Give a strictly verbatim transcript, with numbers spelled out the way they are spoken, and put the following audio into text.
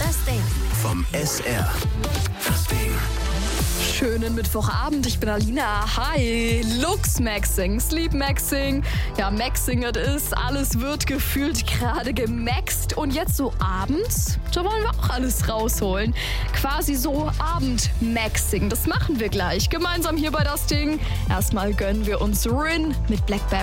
Das Ding. Vom S R. Das Ding. Schönen Mittwochabend, ich bin Alina. Hi, Lux Maxing, Sleep Maxing. Ja, Maxing it ist, alles wird gefühlt gerade gemaxt. Und jetzt so abends, da wollen wir auch alles rausholen. Quasi so Abend-Maxing, das machen wir gleich. Gemeinsam hier bei Das Ding. Erstmal gönnen wir uns Rin mit Blackberry.